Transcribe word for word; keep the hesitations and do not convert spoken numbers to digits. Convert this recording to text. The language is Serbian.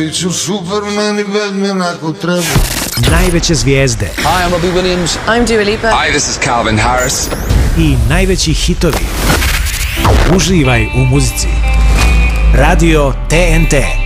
bit ću Superman i Batman ako treba. Najveće zvijezde. Hi, I'm Robbie Williams. I'm Dua Lipa. Hi, this is Calvin Harris. I najveći hitovi. Uživaj u muzici. Radio T N T.